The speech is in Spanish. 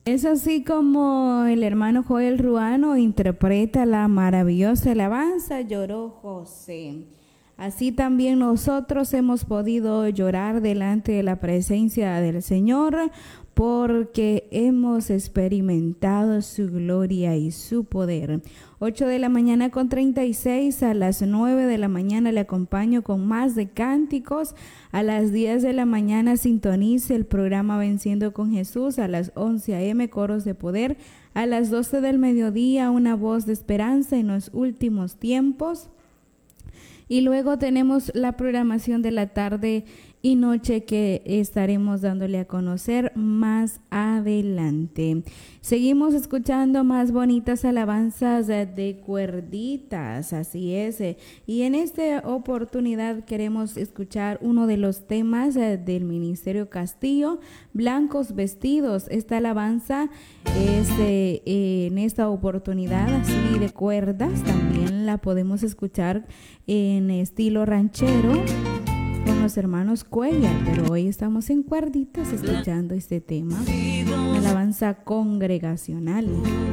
Es así como el hermano Joel Ruano interpreta la maravillosa alabanza Lloró José. Así también nosotros hemos podido llorar delante de la presencia del Señor porque hemos experimentado su gloria y su poder. 8 de la mañana con 36, a las 9 de la mañana le acompaño con más de cánticos. A las 10 de la mañana sintonice el programa Venciendo con Jesús. A las 11 a.m. coros de poder. A las 12 del mediodía una voz de esperanza en los últimos tiempos. Y luego tenemos la programación de la tarde y noche que estaremos dándole a conocer más adelante. Seguimos escuchando más bonitas alabanzas de cuerditas, así es. Y en esta oportunidad queremos escuchar uno de los temas del Ministerio Castillo, Blancos Vestidos. Esta alabanza es en esta oportunidad así de cuerdas, también la podemos escuchar en estilo ranchero con los hermanos Cuellar, pero hoy estamos en cuerditas escuchando este tema, una alabanza congregacional.